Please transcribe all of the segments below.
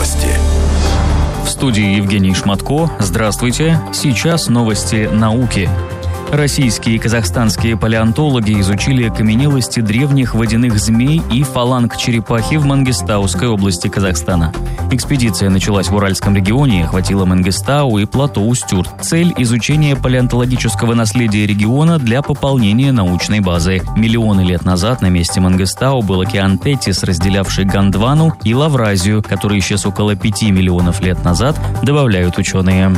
Новости. В студии Евгений Шматко. Здравствуйте. Сейчас новости науки. Российские и казахстанские палеонтологи изучили окаменелости древних водяных змей и фаланг черепахи в Мангистауской области Казахстана. Экспедиция началась в Уральском регионе и охватила Мангистау и плато Устюрт. Цель – изучение палеонтологического наследия региона для пополнения научной базы. Миллионы лет назад на месте Мангистау был океан Тетис, разделявший Гондвану и Лавразию, который исчез около 5 миллионов лет назад, добавляют ученые.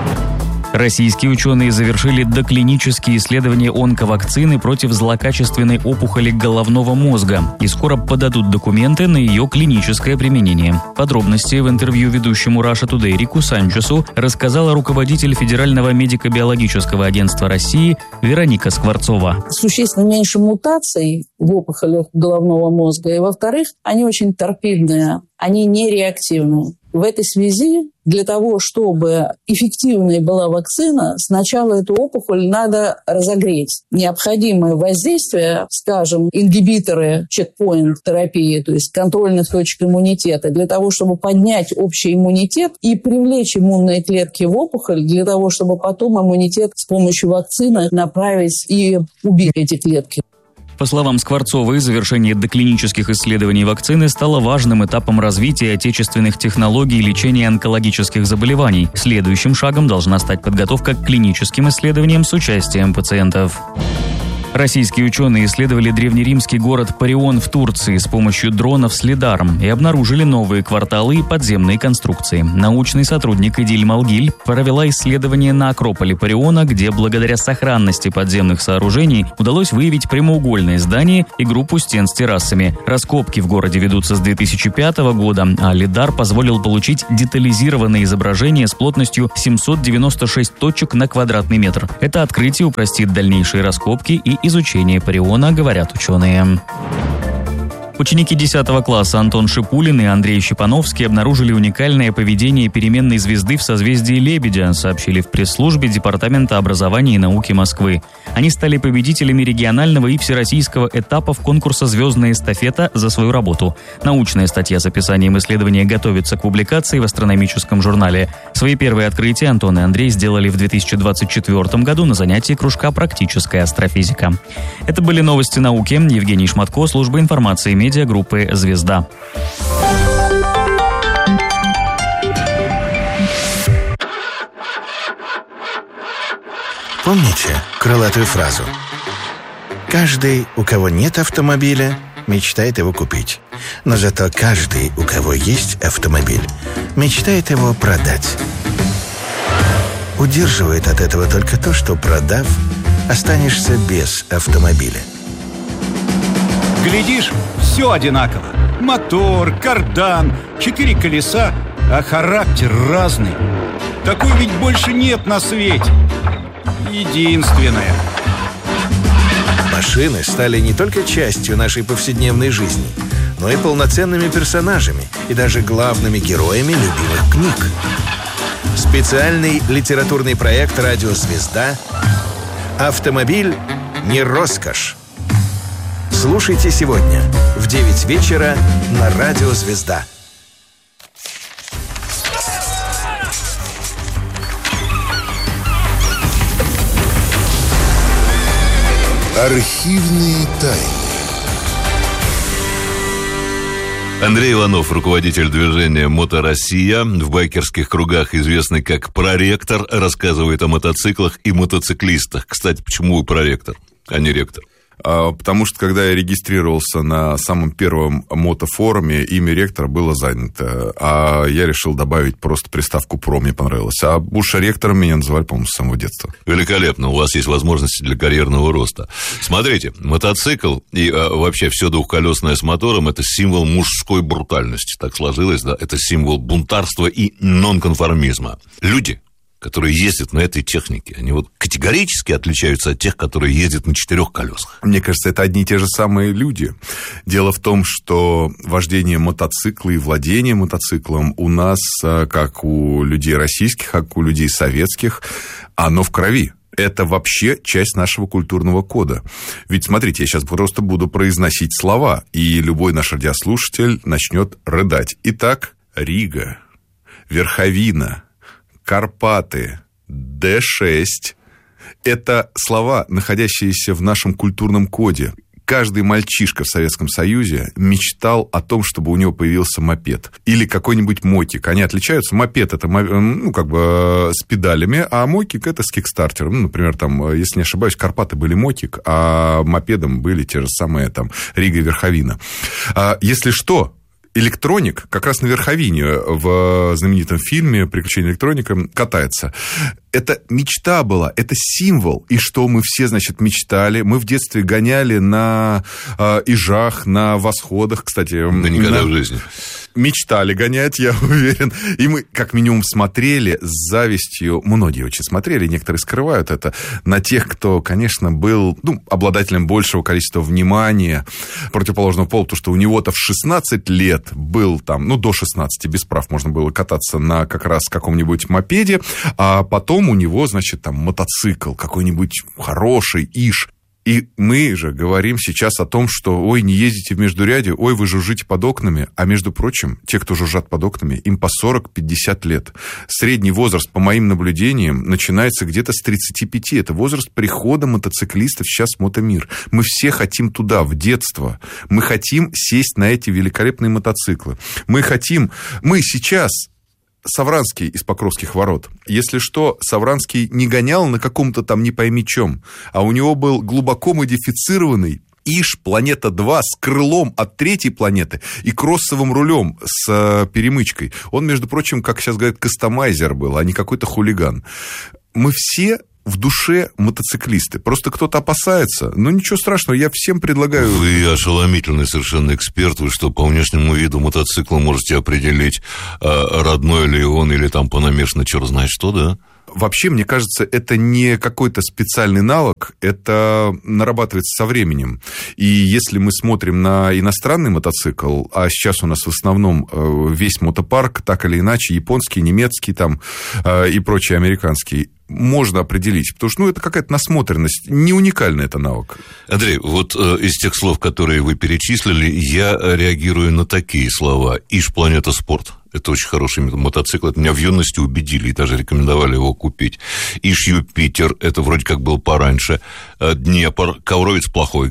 Российские ученые завершили доклинические исследования онковакцины против злокачественной опухоли головного мозга и скоро подадут документы на ее клиническое применение. Подробности в интервью ведущему Russia Today Рику Санчесу рассказала руководитель Федерального медико-биологического агентства России Вероника Скворцова. Существенно меньше мутаций в опухолях головного мозга, и, во-вторых, они очень торпедные, они нереактивны. В этой связи для того, чтобы эффективной была вакцина, сначала эту опухоль надо разогреть. Необходимое воздействие, скажем, ингибиторы чекпоинт-терапии, то есть контрольных точек иммунитета, для того, чтобы поднять общий иммунитет и привлечь иммунные клетки в опухоль, для того, чтобы потом иммунитет с помощью вакцины направить и убить эти клетки. По словам Скворцовой, завершение доклинических исследований вакцины стало важным этапом развития отечественных технологий лечения онкологических заболеваний. Следующим шагом должна стать подготовка к клиническим исследованиям с участием пациентов. Российские ученые исследовали древнеримский город Парион в Турции с помощью дронов с лидаром и обнаружили новые кварталы и подземные конструкции. Научный сотрудник Идиль Малгиль провела исследование на Акрополе Париона, где благодаря сохранности подземных сооружений удалось выявить прямоугольное здание и группу стен с террасами. Раскопки в городе ведутся с 2005 года, а лидар позволил получить детализированное изображение с плотностью 796 точек на квадратный метр. Это открытие упростит дальнейшие раскопки и изучение Париона, говорят ученые. Ученики 10 класса Антон Шипулин и Андрей Щепановский обнаружили уникальное поведение переменной звезды в созвездии Лебедя, сообщили в пресс-службе Департамента образования и науки Москвы. Они стали победителями регионального и всероссийского этапов конкурса «Звездная эстафета» за свою работу. Научная статья с описанием исследования готовится к публикации в астрономическом журнале. Свои первые открытия Антон и Андрей сделали в 2024 году на занятии кружка «Практическая астрофизика». Это были новости науки. Евгений Шматко, служба информации медиагруппы «Звезда». Помните крылатую фразу? Каждый, у кого нет автомобиля, мечтает его купить. Но зато каждый, у кого есть автомобиль, мечтает его продать. Удерживает от этого только то, что, продав, останешься без автомобиля. Глядишь, все одинаково. Мотор, кардан, 4 колеса, а характер разный. Такой ведь больше нет на свете. Единственное. Машины стали не только частью нашей повседневной жизни, но и полноценными персонажами и даже главными героями любимых книг. Специальный литературный проект «Радио Звезда» «Автомобиль не роскошь». Слушайте сегодня в 9 вечера на Радио Звезда. Архивные тайны. Андрей Иванов, руководитель движения «Мото Россия», в байкерских кругах известный как проректор, рассказывает о мотоциклах и мотоциклистах. Кстати, почему вы проректор, а не ректор? Потому что, когда я регистрировался на самом первом мотофоруме, имя ректора было занято, а я решил добавить просто приставку «про», мне понравилось. А уж ректором меня называли, по-моему, с самого детства. Великолепно, у вас есть возможности для карьерного роста. Смотрите, мотоцикл и вообще все двухколесное с мотором – это символ мужской брутальности. Так сложилось, да? Это символ бунтарства и нонконформизма. Люди, которые ездят на этой технике, они вот категорически отличаются от тех, которые ездят на 4 колесах. Мне кажется, это одни и те же самые люди. Дело в том, что вождение мотоцикла и владение мотоциклом у нас, как у людей российских, как у людей советских, оно в крови. Это вообще часть нашего культурного кода. Ведь, смотрите, я сейчас просто буду произносить слова, и любой наш радиослушатель начнет рыдать. Итак, Рига. Верховина, Карпаты, Д6 – это слова, находящиеся в нашем культурном коде. Каждый мальчишка в Советском Союзе мечтал о том, чтобы у него появился мопед. Или какой-нибудь мотик. Они отличаются. Мопед – это, с педалями, а мотик – это с кикстартером. Например, там, если не ошибаюсь, Карпаты были мотик, а мопедом были те же самые там Рига и Верховина. Если что, электроник как раз на Верховине в знаменитом фильме «Приключения электроника» катается. Это мечта была, это символ. И что мы все, мечтали? Мы в детстве гоняли на ижах, на восходах, кстати. Да никогда в жизни. Мечтали гонять, я уверен. И мы, как минимум, смотрели с завистью, многие очень смотрели, некоторые скрывают это, на тех, кто, конечно, был обладателем большего количества внимания противоположного пола, потому что у него-то в 16 лет был там, до 16, без прав можно было кататься на как раз каком-нибудь мопеде, а потом у него, там мотоцикл какой-нибудь хороший, иж. И мы же говорим сейчас о том, что, ой, не ездите в междуряде, ой, вы жужжите под окнами. А между прочим, те, кто жужжат под окнами, им по 40-50 лет. Средний возраст, по моим наблюдениям, начинается где-то с 35. Это возраст прихода мотоциклистов сейчас в мотомир. Мы все хотим туда, в детство. Мы хотим сесть на эти великолепные мотоциклы. Мы сейчас... Савранский из Покровских ворот. Если что, Савранский не гонял на каком-то там не пойми чем, а у него был глубоко модифицированный ИЖ Планета-2 с крылом от третьей планеты и кроссовым рулем с перемычкой. Он, между прочим, как сейчас говорят, кастомайзер был, а не какой-то хулиган. Мы все в душе мотоциклисты. Просто кто-то опасается. Но ничего страшного, я всем предлагаю... Вы ошеломительный совершенно эксперт. Вы что, по внешнему виду мотоцикла можете определить, родной ли он, или там понамешано черт знает что, да? Вообще, мне кажется, это не какой-то специальный навык, это нарабатывается со временем. И если мы смотрим на иностранный мотоцикл, а сейчас у нас в основном весь мотопарк, так или иначе, японский, немецкий там, и прочий американский, можно определить, потому что это какая-то насмотренность, не уникальный это навык. Андрей, вот из тех слов, которые вы перечислили, я реагирую на такие слова. Иж Планета Спорт. Это очень хороший мотоцикл. Это меня в юности убедили и даже рекомендовали его купить. Иж Юпитер. Это вроде как был пораньше. Днепр. Ковровец плохой,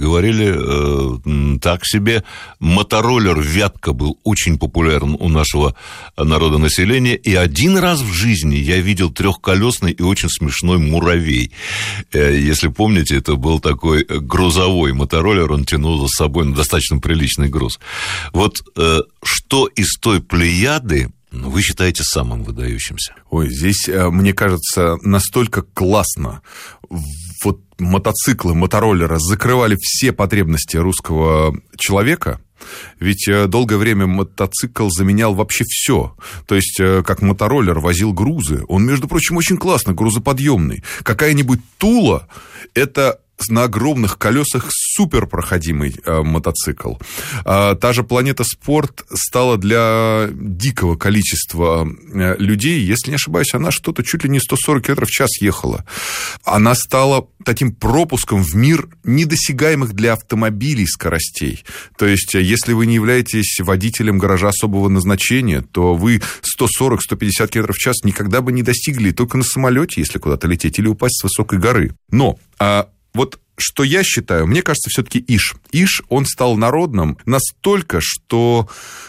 говорили. Так себе. Мотороллер Вятка был очень популярен у нашего народонаселения. И один раз в жизни я видел трехколесный и очень смешной муравей. Если помните, это был такой грузовой мотороллер. Он тянул за собой достаточно приличный груз. Вот что из той плеяды вы считаете самым выдающимся? Ой, здесь, мне кажется, настолько классно. Вот мотоциклы, мотороллеры закрывали все потребности русского человека. Ведь долгое время мотоцикл заменял вообще все. То есть, как мотороллер возил грузы. Он, между прочим, очень классно, грузоподъемный. Какая-нибудь Тула – это на огромных колесах суперпроходимый мотоцикл. Та же Планета Спорт стала для дикого количества людей, если не ошибаюсь, она что-то чуть ли не 140 км в час ехала. Она стала таким пропуском в мир недосягаемых для автомобилей скоростей. То есть, если вы не являетесь водителем гаража особого назначения, то вы 140-150 км в час никогда бы не достигли только на самолете, если куда-то лететь, или упасть с высокой горы. Но вот что я считаю, мне кажется, все-таки ИЖ. ИЖ, он стал народным настолько, что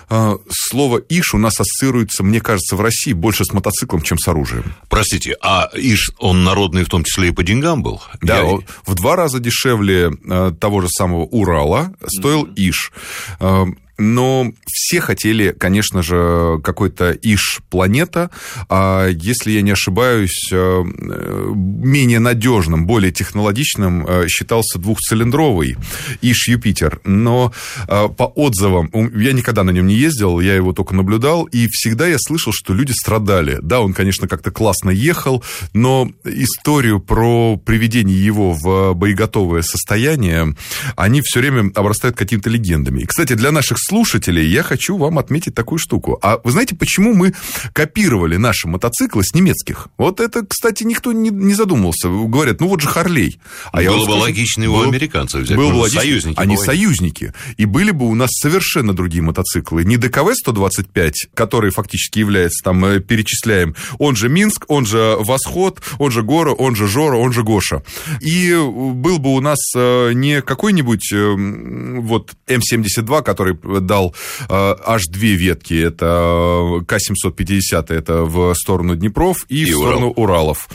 слово ИЖ у нас ассоциируется, мне кажется, в России больше с мотоциклом, чем с оружием. Простите, а ИЖ, он народный в том числе и по деньгам был? Да, в 2 раза дешевле того же самого Урала стоил ИЖ. Но все хотели, конечно же, какой-то ИЖ Планета, а если я не ошибаюсь, менее надежным, более технологичным считался двухцилиндровый ИЖ Юпитер. Но по отзывам, я никогда на нем не ездил, я его только наблюдал, и всегда я слышал, что люди страдали. Да, он, конечно, как-то классно ехал, но историю про приведение его в боеготовое состояние, они все время обрастают какими-то легендами. И, кстати, для наших слушателей я хочу вам отметить такую штуку. А вы знаете, почему мы копировали наши мотоциклы с немецких? Вот это, кстати, никто не задумывался. Говорят, ну вот же Харлей. Было бы логично его американцев взять. Было бы логично. Союзники. Они союзники. И были бы у нас совершенно другие мотоциклы. Не ДКВ-125, который фактически является, там, перечисляем, он же Минск, он же Восход, он же Гора, он же Жора, он же Гоша. И был бы у нас не какой-нибудь вот М-72, который дал аж две ветки. Это К-750, это в сторону Днепров и в сторону Уралов.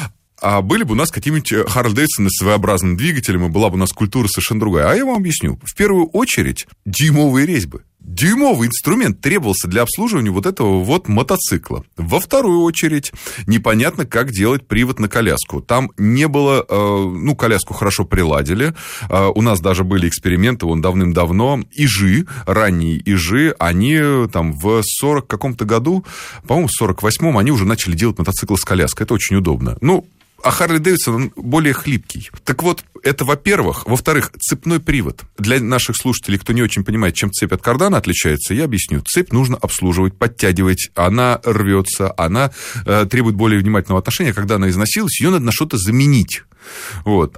А были бы у нас какие-нибудь Harley-Davidson с своеобразным двигателем, и была бы у нас культура совершенно другая. А я вам объясню. В первую очередь, дюймовые резьбы. Дюймовый инструмент требовался для обслуживания вот этого вот мотоцикла. Во вторую очередь, непонятно, как делать привод на коляску. Там не было... коляску хорошо приладили. У нас даже были эксперименты, вон давным-давно. Ижи, ранние Ижи, они там в 40 каком-то году, по-моему, в 48-м, они уже начали делать мотоциклы с коляской. Это очень удобно. А Харли-Дэвидсон, он более хлипкий. Так вот, это во-первых. Во-вторых, цепной привод. Для наших слушателей, кто не очень понимает, чем цепь от кардана отличается, я объясню. Цепь нужно обслуживать, подтягивать. Она рвется, она требует более внимательного отношения. Когда она износилась, ее надо на что-то заменить. Вот.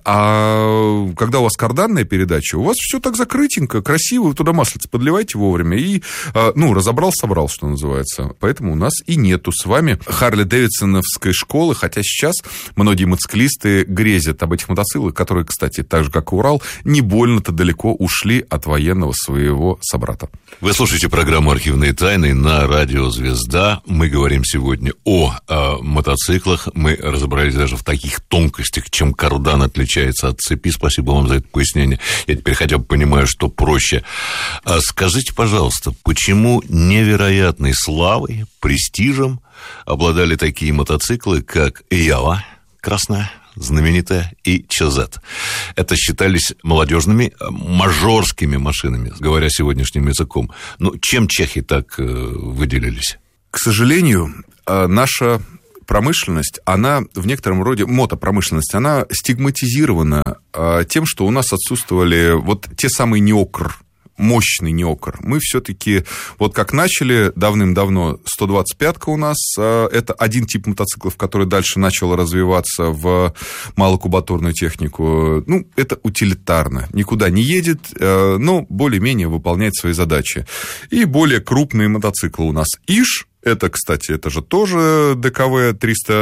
А когда у вас карданная передача, у вас все так закрытенько, красиво, вы туда маслице подливаете вовремя и, разобрал, собрал, что называется. Поэтому у нас и нету с вами Харли-Дэвидсоновской школы, хотя сейчас многие мотоциклисты грезят об этих мотоциклах, которые, кстати, так же, как и Урал, не больно-то далеко ушли от военного своего собрата. Вы слушаете программу «Архивные тайны» на радио «Звезда». Мы говорим сегодня о мотоциклах. Мы разобрались даже в таких тонкостях, чем кардан отличается от цепи. Спасибо вам за это пояснение. Я теперь хотя бы понимаю, что проще. Скажите, пожалуйста, почему невероятной славой, престижем обладали такие мотоциклы, как Ява, красная, знаменитая, и ЧЗ? Это считались молодежными мажорскими машинами, говоря сегодняшним языком. Чем чехи так выделились? К сожалению, наша промышленность, она в некотором роде, мотопромышленность, она стигматизирована тем, что у нас отсутствовали вот те самые неокр, мощный неокр. Мы все-таки, вот как начали давным-давно, 125-ка у нас, это один тип мотоциклов, который дальше начал развиваться в малокубатурную технику. Это утилитарно. Никуда не едет, но более-менее выполняет свои задачи. И более крупные мотоциклы у нас Иж. Это, кстати, это же тоже ДКВ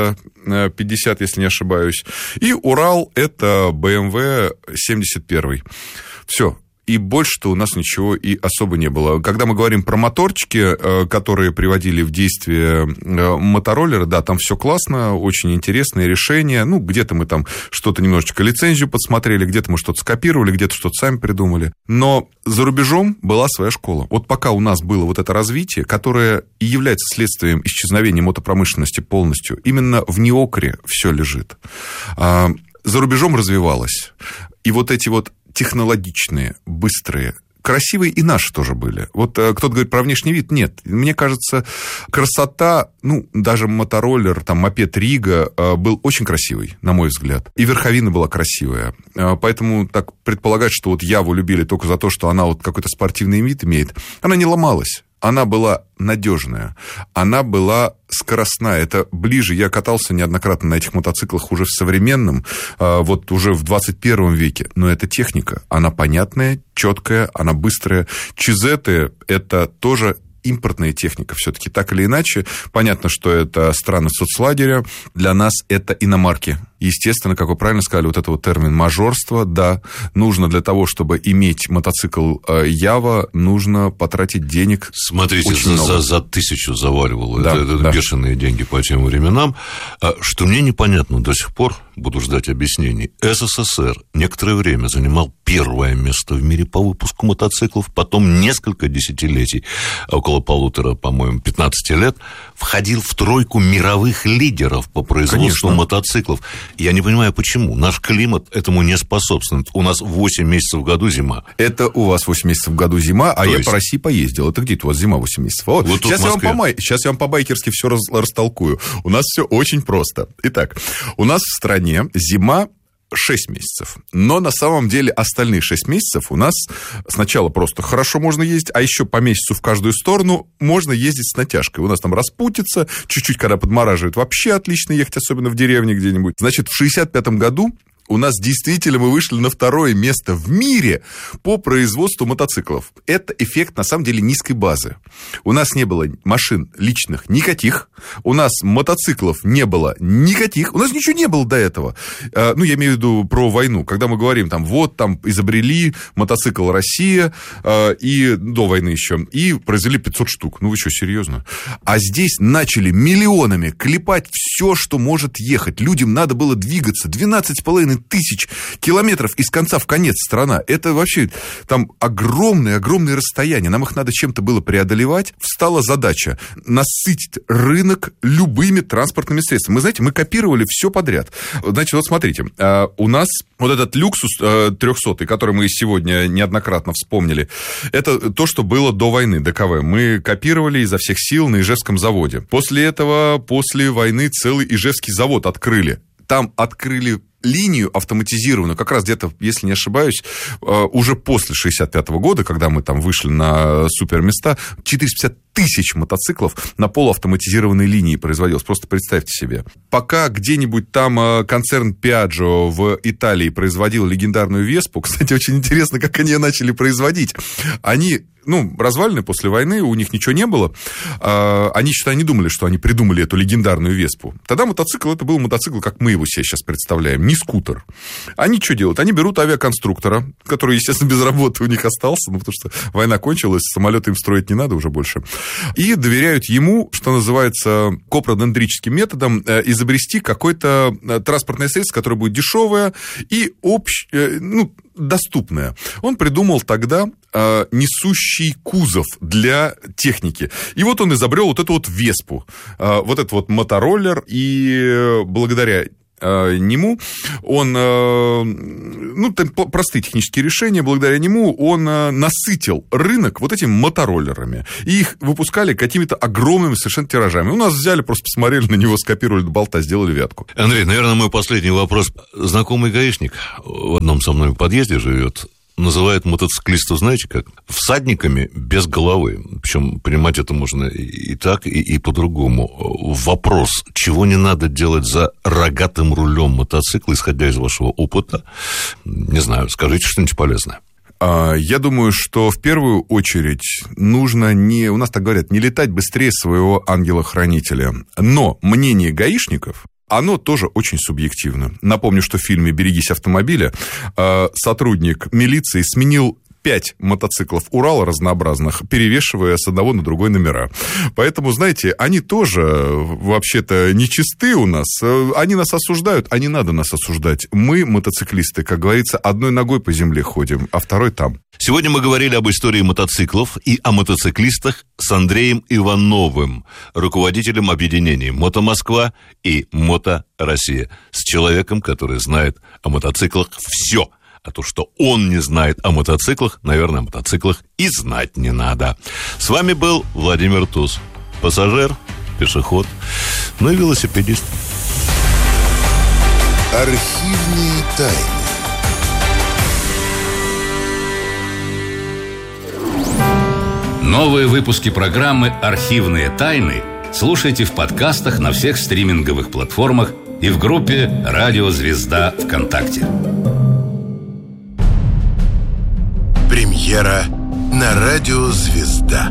350, если не ошибаюсь. И Урал – это BMW 71. Все. И больше-то у нас ничего и особо не было. Когда мы говорим про моторчики, которые приводили в действие мотороллеры, да, там все классно, очень интересные решения. Где-то мы там что-то немножечко лицензию подсмотрели, где-то мы что-то скопировали, где-то что-то сами придумали. Но за рубежом была своя школа. Вот пока у нас было вот это развитие, которое и является следствием исчезновения мотопромышленности полностью, именно в неокре все лежит. За рубежом развивалось. И вот эти вот технологичные, быстрые, красивые и наши тоже были. Вот кто-то говорит про внешний вид. Нет. Мне кажется, красота, даже мотороллер, мопед Рига был очень красивый, на мой взгляд. И верховина была красивая. Поэтому так предполагать, что вот Яву любили только за то, что она вот какой-то спортивный вид имеет, она не ломалась. Она была надежная, она была скоростная. Это ближе. Я катался неоднократно на этих мотоциклах уже в современном, вот уже в 21 веке. Но эта техника, она понятная, четкая, она быстрая. ЧЗ-ы – это тоже импортная техника. Все-таки так или иначе. Понятно, что это страны соцлагеря. Для нас это иномарки. Естественно, как вы правильно сказали, вот это вот термин мажорство, да, нужно для того, чтобы иметь мотоцикл Ява, нужно потратить денег. Смотрите, за 1000 заваливало. Да, это бешеные деньги по тем временам. Что мне непонятно до сих пор, буду ждать объяснений. СССР некоторое время занимал первое место в мире по выпуску мотоциклов, потом несколько десятилетий, около полутора, по-моему, 15 лет, входил в тройку мировых лидеров по производству мотоциклов. Я не понимаю, почему. Наш климат этому не способствует. У нас 8 месяцев в году зима. Это у вас 8 месяцев в году зима, а я по России поездил. Это где-то у вас зима 8 месяцев? Вот сейчас я вам по-байкерски все растолкую. У нас все очень просто. Итак, у нас в стране зима 6 месяцев. Но на самом деле остальные 6 месяцев у нас сначала просто хорошо можно ездить, а еще по месяцу в каждую сторону можно ездить с натяжкой. У нас там распутится, чуть-чуть, когда подмораживает, вообще отлично ехать, особенно в деревне где-нибудь. Значит, в 1965 году у нас действительно мы вышли на 2-е место в мире по производству мотоциклов. Это эффект, на самом деле, низкой базы. У нас не было машин личных никаких, у нас мотоциклов не было никаких, у нас ничего не было до этого. Ну, я имею в виду про войну. Когда мы говорим, там, вот, там, изобрели мотоцикл «Россия», и до войны еще, и произвели 500 штук. Ну, вы что, серьезно? А здесь начали миллионами клепать все, что может ехать. Людям надо было двигаться. 12,5 тысяч километров из конца в конец страна. Это вообще там огромные расстояния. Нам их надо чем-то было преодолевать. Встала задача насытить рынок любыми транспортными средствами. Мы, знаете, мы копировали все подряд. Значит, вот смотрите, у нас вот этот люксус 300, который мы сегодня неоднократно вспомнили, это то, что было до войны, ДКВ. Мы копировали изо всех сил на Ижевском заводе. После этого, после войны, целый Ижевский завод открыли. Там открыли линию автоматизированную, как раз где-то, если не ошибаюсь, уже после 1965 года, когда мы там вышли на суперместа, 450 тысяч мотоциклов на полуавтоматизированной линии производилось. Просто представьте себе. Пока где-нибудь там концерн Piaggio в Италии производил легендарную Веспу, кстати, очень интересно, как они ее начали производить. Они, развалены после войны, у них ничего не было. Они, считай, не думали, что они придумали эту легендарную Веспу. Тогда мотоцикл, это был мотоцикл, как мы его себе сейчас представляем, не скутер. Они что делают? Они берут авиаконструктора, который, естественно, без работы у них остался, потому что война кончилась, самолеты им строить не надо уже больше, и доверяют ему, что называется, копродендрическим методом, изобрести какое-то транспортное средство, которое будет дешевое и доступное. Он придумал тогда несущий кузов для техники. И вот он изобрел вот эту вот Веспу, вот этот вот мотороллер, и благодаря нему он, простые технические решения, благодаря нему он насытил рынок вот этими мотороллерами. И их выпускали какими-то огромными совершенно тиражами. У нас взяли, просто посмотрели на него, скопировали до болта, сделали вятку. Андрей, наверное, мой последний вопрос. Знакомый гаишник в одном со мной в подъезде живет, называют мотоциклистов, знаете как? Всадниками без головы. Причем понимать это можно и так, и по-другому. Вопрос, чего не надо делать за рогатым рулем мотоцикла, исходя из вашего опыта? Не знаю, скажите что-нибудь полезное. Я думаю, что в первую очередь нужно у нас так говорят, не летать быстрее своего ангела-хранителя. Но мнение гаишников, оно тоже очень субъективно. Напомню, что в фильме «Берегись автомобиля» сотрудник милиции сменил 5 мотоциклов «Урала» разнообразных, перевешивая с одного на другой номера. Поэтому, знаете, они тоже вообще-то нечисты у нас. Они нас осуждают, а не надо нас осуждать. Мы, мотоциклисты, как говорится, одной ногой по земле ходим, а второй там. Сегодня мы говорили об истории мотоциклов и о мотоциклистах с Андреем Ивановым, руководителем объединений «Мотомосква» и «Мото-Россия», с человеком, который знает о мотоциклах все. А то, что он не знает о мотоциклах, наверное, о мотоциклах и знать не надо. С вами был Владимир Туз. Пассажир, пешеход, и велосипедист. Архивные тайны. Новые выпуски программы «Архивные тайны» слушайте в подкастах на всех стриминговых платформах и в группе «Радио Звезда» ВКонтакте. Премьера на радио «Звезда».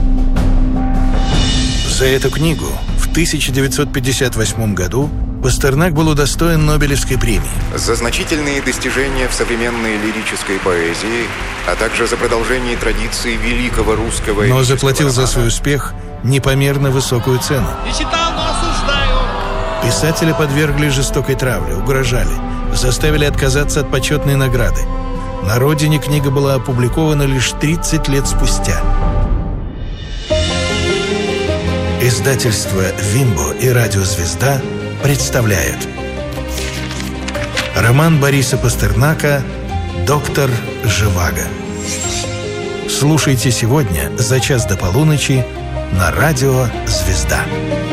За эту книгу в 1958 году Пастернак был удостоен Нобелевской премии. За значительные достижения в современной лирической поэзии, а также за продолжение традиции великого русского... Но заплатил за свой успех непомерно высокую цену. Не читал, но осуждаю. Писателя подвергли жестокой травле, угрожали, заставили отказаться от почетной награды. На родине книга была опубликована лишь 30 лет спустя. Издательство «Вимбо» и «Радио Звезда» представляют роман Бориса Пастернака «Доктор Живаго». Слушайте сегодня за час до полуночи на радио «Звезда».